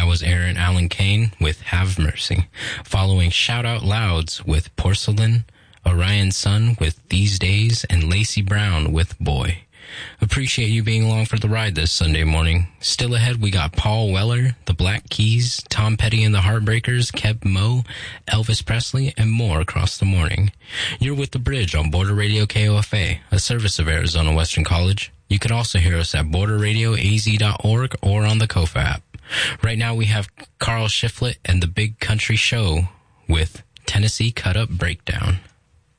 was Aaron Allen Kane with Have Mercy. Following Shout Out Louds with Porcelain, Orion Sun with These Days, and Lacey Brown with Boy. Appreciate you being along for the ride this Sunday morning. Still ahead, we got Paul Weller, the Black Keys, Tom Petty and the Heartbreakers, Keb Mo, Elvis Presley, and more across the morning. You're with The Bridge on Border Radio KOFA, a service of Arizona Western College. You can also hear us at borderradioaz.org or on the KOFA app. Right now, we have Carl Shiflett and the Big Country Show with Tennessee Cut Up Breakdown.